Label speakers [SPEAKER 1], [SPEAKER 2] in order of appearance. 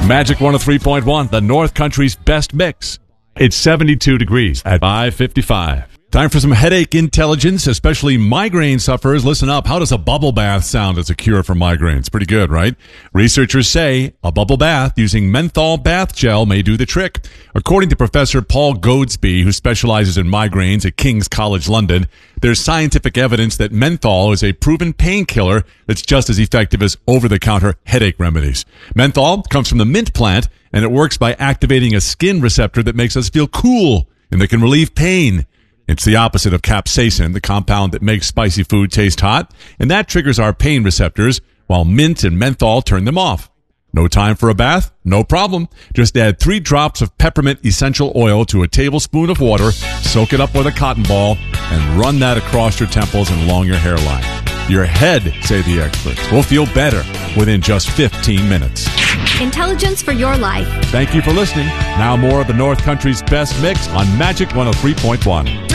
[SPEAKER 1] Magic 103.1, the North Country's best mix. It's 72 degrees at 5:55. Time for some headache intelligence, especially migraine sufferers. Listen up. How does a bubble bath sound as a cure for migraines? Pretty good, right? Researchers say a bubble bath using menthol bath gel may do the trick. According to Professor Paul Goadsby, who specializes in migraines at King's College London, there's scientific evidence that menthol is a proven painkiller that's just as effective as over-the-counter headache remedies. Menthol comes from the mint plant, and it works by activating a skin receptor that makes us feel cool and that can relieve pain. It's the opposite of capsaicin, the compound that makes spicy food taste hot, and that triggers our pain receptors, while mint and menthol turn them off. No time for a bath? No problem. Just add 3 drops of peppermint essential oil to a tablespoon of water, soak it up with a cotton ball, and run that across your temples and along your hairline. Your head, say the experts, will feel better within just 15 minutes.
[SPEAKER 2] Intelligence for your life.
[SPEAKER 1] Thank you for listening. Now more of the North Country's best mix on Magic 103.1.